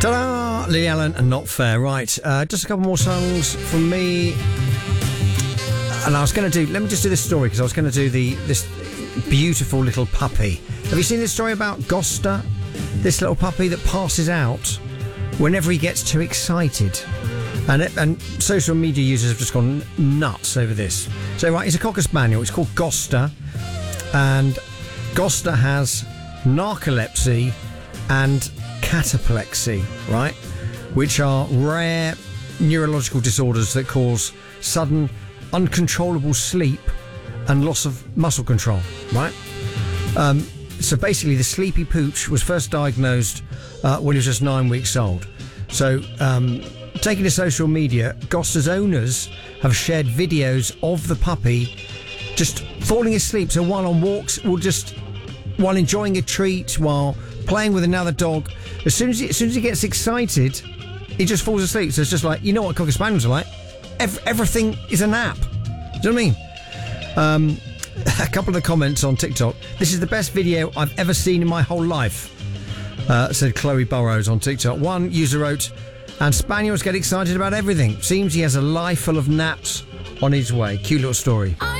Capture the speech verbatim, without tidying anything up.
Ta-da! Lily Allen and Not Fair. Right, uh, just a couple more songs from me. And I was going to do... Let me just do this story, because I was going to do the this beautiful little puppy. Have you seen this story about Gosta? This little puppy that passes out whenever he gets too excited. And, it, and social media users have just gone nuts over this. So, right, it's a Cocker Spaniel. It's called Gosta. And Gosta has narcolepsy and cataplexy, right? Which are rare neurological disorders that cause sudden, uncontrollable sleep and loss of muscle control, right? Um, so basically, the sleepy pooch was first diagnosed uh, when he was just nine weeks old. So, um, taking to social media, Gosta's owners have shared videos of the puppy just falling asleep. So while on walks, will just while enjoying a treat, while playing with another dog, as soon as he, as soon as he gets excited, he just falls asleep. So it's just like, you know what Cocker Spaniels are like. Every, everything is a nap. Do you know what I mean? Um, a couple of the comments on TikTok. This is the best video I've ever seen in my whole life, uh, said Chloe Burrows on TikTok. One user wrote, and Spaniels get excited about everything. Seems he has a life full of naps on his way. Cute little story.